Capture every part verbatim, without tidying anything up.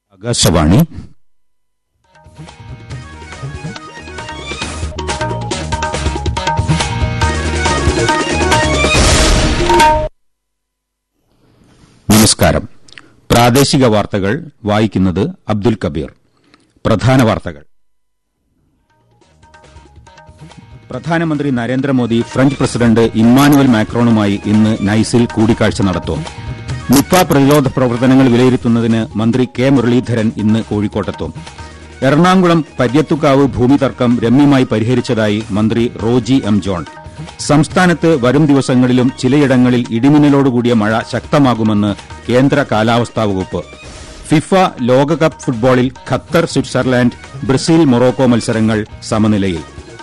ആകാശവാണി. നമസ്കാരം. പ്രാദേശിക വാർത്തകൾ വായിക്കുന്നത് അബ്ദുൽ കബീർ. പ്രധാന വാർത്തകൾ. പ്രധാനമന്ത്രി നരേന്ദ്രമോദി ഫ്രഞ്ച് പ്രസിഡന്റ് ഇമ്മാനുവൽ മാക്രോണുമായി ഇന്ന് നൈസിൽ കൂടിക്കാഴ്ച നടത്തും. നിപ്പ പ്രതിരോധ പ്രവർത്തനങ്ങൾ വിലയിരുത്തുന്നതിന് മന്ത്രി കെ മുരളീധരൻ ഇന്ന് കോഴിക്കോട്ടെത്തും. എറണാകുളം പര്യത്തുകാവ് ഭൂമി തർക്കം രമ്യമായി പരിഹരിച്ചതായി മന്ത്രി റോജി എം ജോൺ. സംസ്ഥാനത്ത് വരും ദിവസങ്ങളിലും ചിലയിടങ്ങളിൽ ഇടിമിന്നലോടുകൂടിയ മഴ ശക്തമാകുമെന്ന് കേന്ദ്ര കാലാവസ്ഥാ വകുപ്പ്. ഫിഫ ലോകകപ്പ് ഫുട്ബോളിൽ ഖത്തർ, സ്വിറ്റ്സർലാൻഡ്, ബ്രസീൽ, മൊറോക്കോ മത്സരങ്ങൾ സമനിലയിൽ.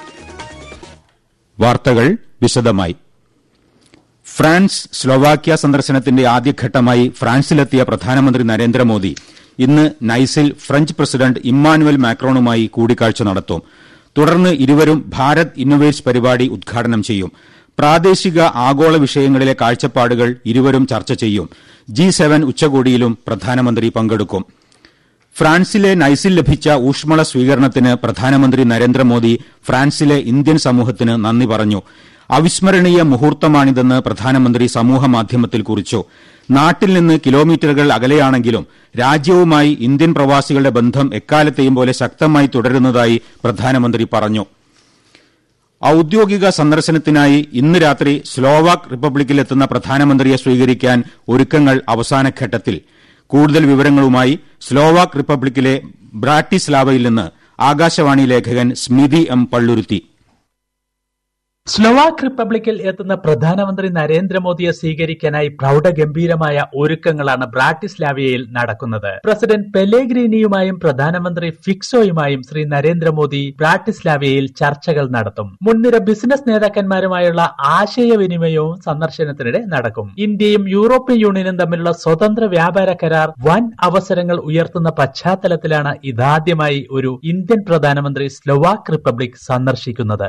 വാർത്തകൾ വിശദമായി. ഫ്രാൻസ് സ്ലോവാക്യ സന്ദർശനത്തിന്റെ ആദ്യഘട്ടമായി ഫ്രാൻസിലെത്തിയ പ്രധാനമന്ത്രി നരേന്ദ്രമോദി ഇന്ന് നൈസിൽ ഫ്രഞ്ച് പ്രസിഡന്റ് ഇമ്മാനുവൽ മാക്രോണുമായി കൂടിക്കാഴ്ച നടത്തും. തുടർന്ന് ഇരുവരും ഭാരത് ഇന്നൊവേറ്റ്സ് പരിപാടി ഉദ്ഘാടനം ചെയ്യും. പ്രാദേശിക ആഗോള വിഷയങ്ങളിലെ കാഴ്ചപ്പാടുകൾ ഇരുവരും ചർച്ച ചെയ്യും. ജി സെവൻ ഉച്ചകോടിയിലും പ്രധാനമന്ത്രി പങ്കെടുക്കും. ഫ്രാൻസിലെ നൈസിൽ ലഭിച്ച ഊഷ്മള സ്വീകരണത്തിന് പ്രധാനമന്ത്രി നരേന്ദ്രമോദി ഫ്രാൻസിലെ ഇന്ത്യൻ സമൂഹത്തിന് നന്ദി പറഞ്ഞു. അവിസ്മരണീയ മുഹൂർത്തമാണിതെന്ന് പ്രധാനമന്ത്രി സമൂഹമാധ്യമത്തിൽ കുറിച്ചു. നാട്ടിൽ നിന്ന് കിലോമീറ്ററുകൾ അകലെയാണെങ്കിലും രാജ്യവുമായി ഇന്ത്യൻ പ്രവാസികളുടെ ബന്ധം എക്കാലത്തെയും പോലെ ശക്തമായി തുടരുന്നതായി പ്രധാനമന്ത്രി പറഞ്ഞു. ഔദ്യോഗിക സന്ദർശനത്തിനായി ഇന്ന് രാത്രി സ്ലോവാക് റിപ്പബ്ലിക്കിലെത്തുന്ന പ്രധാനമന്ത്രിയെ സ്വീകരിക്കാൻ ഒരുക്കങ്ങൾ അവസാനഘട്ടത്തിൽ. കൂടുതൽ വിവരങ്ങളുമായി സ്ലോവാക് റിപ്പബ്ലിക്കിലെ ബ്രാറ്റിസ്ലാവയിൽ നിന്ന് ആകാശവാണി ലേഖകൻ സ്മിതി എം പള്ളുരുത്തി. സ്ലോവാക് റിപ്പബ്ലിക്കിൽ എത്തുന്ന പ്രധാനമന്ത്രി നരേന്ദ്രമോദിയെ സ്വീകരിക്കാനായി പ്രൌഢഗംഭീരമായ ഒരുക്കങ്ങളാണ് ബ്രാറ്റിസ്ലാവിയയിൽ നടക്കുന്നത്. പ്രസിഡന്റ് പെലേഗ്രീനിയുമായും പ്രധാനമന്ത്രി ഫിക്സോയുമായും ശ്രീ നരേന്ദ്രമോദി ബ്രാറ്റിസ്ലാവിയയിൽ ചർച്ചകൾ നടത്തും. മുൻനിര ബിസിനസ് നേതാക്കന്മാരുമായുള്ള ആശയവിനിമയവും സന്ദർശനത്തിനിടെ നടക്കും. ഇന്ത്യയും യൂറോപ്യൻ യൂണിയനും തമ്മിലുള്ള സ്വതന്ത്ര വ്യാപാര കരാർ വൻ അവസരങ്ങൾ ഉയർത്തുന്ന പശ്ചാത്തലത്തിലാണ് ഇതാദ്യമായി ഒരു ഇന്ത്യൻ പ്രധാനമന്ത്രി സ്ലോവാക് റിപ്പബ്ലിക് സന്ദർശിക്കുന്നത്.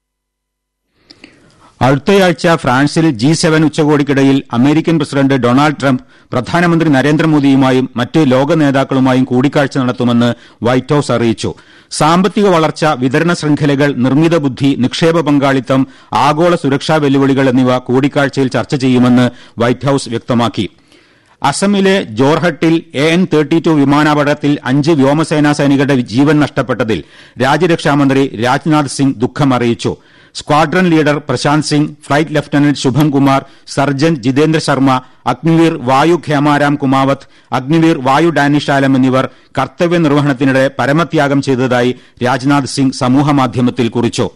അടുത്തയാഴ്ച ഫ്രാൻസിൽ G seven ഉച്ചകോടിക്കിടയിൽ American president Donald Trump പ്രധാനമന്ത്രി നരേന്ദ്രമോദിയുമായും മറ്റ് ലോക നേതാക്കളുമായും കൂടിക്കാഴ്ച നടത്തുമെന്ന് വൈറ്റ് ഹൌസ് അറിയിച്ചു. സാമ്പത്തിക വളർച്ച, വിതരണ ശൃംഖലകൾ, നിർമ്മിത ബുദ്ധി, നിക്ഷേപ പങ്കാളിത്തം, ആഗോള സുരക്ഷാ വെല്ലുവിളികൾ എന്നിവ കൂടിക്കാഴ്ചയിൽ ചർച്ച ചെയ്യുമെന്ന് വൈറ്റ് ഹൌസ് വ്യക്തമാക്കി. അസമിലെ ജോർഹട്ടിൽ എ എൻ തേർട്ടി ടു വിമാനാപകടത്തിൽ അഞ്ച് വ്യോമസേനാ സൈനികരുടെ ജീവൻ നഷ്ടപ്പെട്ടതിൽ രാജ്യരക്ഷാമന്ത്രി രാജ്നാഥ് സിംഗ് ദുഃഖം അറിയിച്ചു. Squadron leader Prashant Singh, flight lieutenant ശുഭം കുമാർ, സർജന്റ് ജിതേന്ദ്ര ശർമ്മ, അഗ്നിവീർ വായു ഖേമാരാം കുമാവത്ത്, അഗ്നിവീർ വായു ഡാനിഷാലം എന്നിവർ കർത്തവ്യ നിർവഹണത്തിനിടെ പരമത്യാഗം ചെയ്തതായി രാജ്നാഥ് സിംഗ് സമൂഹമാധ്യമത്തിൽ കുറിച്ചു.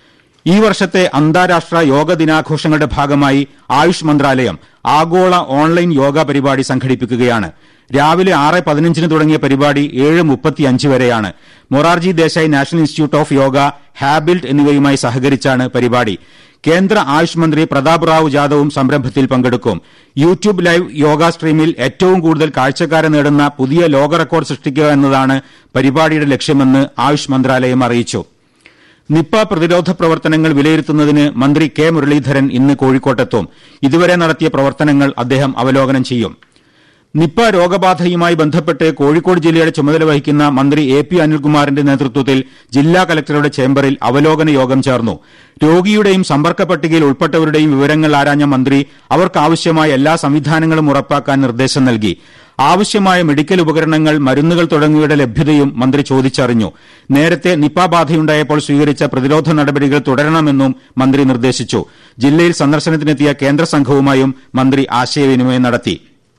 ഈ വർഷത്തെ അന്താരാഷ്ട്ര യോഗ ദിനാഘോഷങ്ങളുടെ ഭാഗമായി ആയുഷ് മന്ത്രാലയം ആഗോള ഓൺലൈൻ യോഗ പരിപാടി സംഘടിപ്പിക്കുകയാണ്. രാവിലെ ആറ് പതിനഞ്ചിന് തുടങ്ങിയ പരിപാടി ഏഴ് മുപ്പത്തിയഞ്ച് വരെയാണ്. Morarji Desai national institute of yoga, ഹാബിൽറ്റ് എന്നിവയുമായി സഹകരിച്ചാണ് പരിപാടി. കേന്ദ്ര ആയുഷ് മന്ത്രി പ്രതാപ് റാവു ജാദവും സംരംഭത്തിൽ പങ്കെടുക്കും. യൂട്യൂബ് ലൈവ് യോഗ സ്ട്രീമിൽ ഏറ്റവും കൂടുതൽ കാഴ്ചക്കാരെ നേടുന്ന പുതിയ ലോക റെക്കോർഡ് സൃഷ്ടിക്കുക എന്നതാണ് പരിപാടിയുടെ ലക്ഷ്യമെന്ന് ആയുഷ് മന്ത്രാലയം അറിയിച്ചു. നിപ്പ പ്രതിരോധ പ്രവർത്തനങ്ങൾ വിലയിരുത്തുന്നതിന് മന്ത്രി കെ മുരളീധരൻ ഇന്ന് കോഴിക്കോട്ടെത്തും. ഇതുവരെ നടത്തിയ പ്രവർത്തനങ്ങൾ അദ്ദേഹം അവലോകനം ചെയ്യും. നിപ്പ രോഗബാധയുമായി ബന്ധപ്പെട്ട് കോഴിക്കോട് ജില്ലയുടെ ചുമതല വഹിക്കുന്ന മന്ത്രി എ പി അനിൽകുമാറിന്റെ നേതൃത്വത്തിൽ ജില്ലാ കലക്ടറുടെ ചേംബറിൽ അവലോകന യോഗം ചേർന്നു. രോഗിയുടെയും സമ്പർക്ക പട്ടികയിൽ ഉൾപ്പെട്ടവരുടെയും വിവരങ്ങൾ ആരാഞ്ഞ മന്ത്രി അവർക്കാവശ്യമായ എല്ലാ സംവിധാനങ്ങളും ഉറപ്പാക്കാൻ നിർദ്ദേശം നൽകി. ആവശ്യമായ മെഡിക്കൽ ഉപകരണങ്ങൾ, മരുന്നുകൾ തുടങ്ങിയവയുടെ ലഭ്യതയും മന്ത്രി ചോദിച്ചറിഞ്ഞു. നേരത്തെ നിപ്പ ബാധയുണ്ടായപ്പോൾ സ്വീകരിച്ച പ്രതിരോധ നടപടികൾ തുടരണമെന്നും മന്ത്രി നിർദ്ദേശിച്ചു. ജില്ലയിൽ സന്ദർശനത്തിനെത്തിയ കേന്ദ്ര സംഘവുമായും മന്ത്രി ആശയവിനിമയം നടത്തി.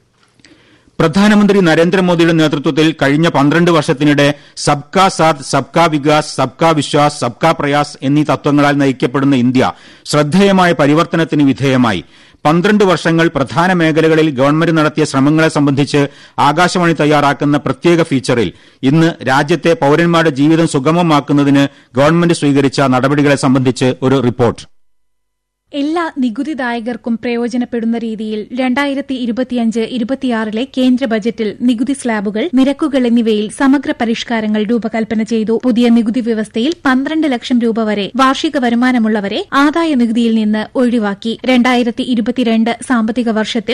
പ്രധാനമന്ത്രി നരേന്ദ്രമോദിയുടെ നേതൃത്വത്തിൽ കഴിഞ്ഞ പന്ത്രണ്ട് വർഷത്തിനിടെ സബ്കാ സാത്ത്, സബ്കാ വികാസ്, സബ്കാ വിശ്വാസ്, സബ്കാ പ്രയാസ് എന്നീ തത്വങ്ങളാൽ നയിക്കപ്പെടുന്ന ഇന്ത്യ ശ്രദ്ധേയമായ പരിവർത്തനത്തിന് വിധേയമായി. പന്ത്രണ്ട് വർഷങ്ങൾ പ്രധാന മേഖലകളിൽ ഗവൺമെന്റ് നടത്തിയ ശ്രമങ്ങളെ സംബന്ധിച്ച് ആകാശവാണി തയ്യാറാക്കുന്ന പ്രത്യേക ഫീച്ചറിൽ ഇന്ന് രാജ്യത്തെ പൌരന്മാരുടെ ജീവിതം സുഗമമാക്കുന്നതിന് ഗവൺമെന്റ് സ്വീകരിച്ച നടപടികളെ സംബന്ധിച്ച് ഒരു റിപ്പോർട്ട്. എല്ലാ നികുതിദായകർക്കും പ്രയോജനപ്പെടുന്ന രീതിയിൽ രണ്ടായിരത്തി ഇരുപത്തിയഞ്ച് ഇരുപത്തിയാറിലെ കേന്ദ്ര ബജറ്റിൽ നികുതി സ്ലാബുകൾ, നിരക്കുകൾ എന്നിവയിൽ സമഗ്ര പരിഷ്കാരങ്ങൾ രൂപകൽപ്പന ചെയ്തു. പുതിയ നികുതി വ്യവസ്ഥയിൽ പന്ത്രണ്ട് ലക്ഷം രൂപ വരെ വാർഷിക വരുമാനമുള്ളവരെ ആദായ നികുതിയിൽ നിന്ന് ഒഴിവാക്കി. രണ്ടായിരത്തി ഇരുപത്തിരണ്ട് സാമ്പത്തിക വർഷത്തിൽ